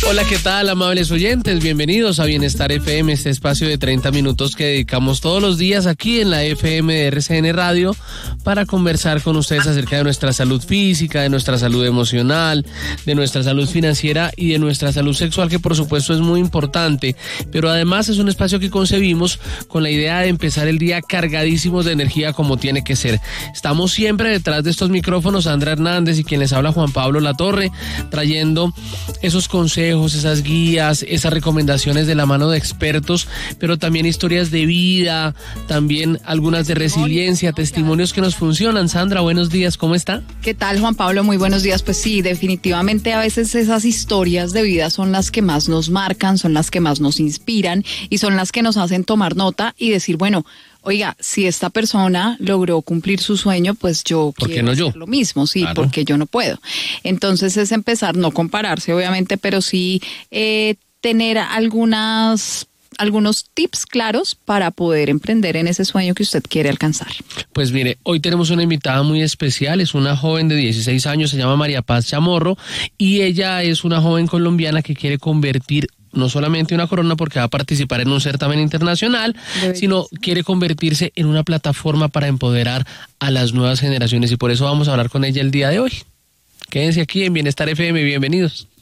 Hola, ¿qué tal, amables oyentes? Bienvenidos a Bienestar FM, este espacio de 30 minutos que dedicamos todos los días aquí en la FM de RCN Radio para conversar con ustedes acerca de nuestra salud física, de nuestra salud emocional, de nuestra salud financiera y de nuestra salud sexual, que por supuesto es muy importante, pero además es un espacio que concebimos con la idea de empezar el día cargadísimos de energía como tiene que ser. Estamos siempre detrás de estos micrófonos, Sandra Hernández y quien les habla, Juan Pablo Latorre, trayendo esos consejos, esas guías, esas recomendaciones de la mano de expertos, pero también historias de vida, también algunas de resiliencia, testimonios que nos funcionan. Sandra, buenos días, ¿cómo está? ¿Qué tal, Juan Pablo? Muy buenos días. Pues sí, definitivamente a veces esas historias de vida son las que más nos marcan, son las que más nos inspiran y son las que nos hacen tomar nota y decir, bueno, oiga, si esta persona logró cumplir su sueño, pues yo quiero hacer lo mismo, sí, claro. Porque yo no puedo. Entonces es empezar, no compararse obviamente, pero sí tener algunos tips claros para poder emprender en ese sueño que usted quiere alcanzar. Pues mire, hoy tenemos una invitada muy especial, es una joven de 16 años, se llama María Paz Chamorro, y ella es una joven colombiana que quiere convertir no solamente una corona porque va a participar en un certamen internacional, sino quiere convertirse en una plataforma para empoderar a las nuevas generaciones y por eso vamos a hablar con ella el día de hoy. Quédense aquí en Bienestar FM, bienvenidos.